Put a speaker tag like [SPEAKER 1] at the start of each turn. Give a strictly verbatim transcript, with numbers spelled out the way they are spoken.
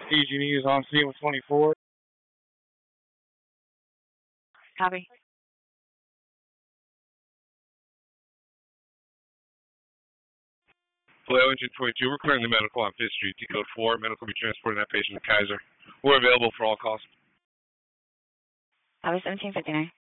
[SPEAKER 1] P G and E is on scene with twenty-four.
[SPEAKER 2] Copy.
[SPEAKER 1] Below engine twenty-two, we're clearing the medical on Fifth Street, T code four. Medical will be transporting that patient to Kaiser. We're available for all calls.
[SPEAKER 2] Copy seventeen fifty-nine.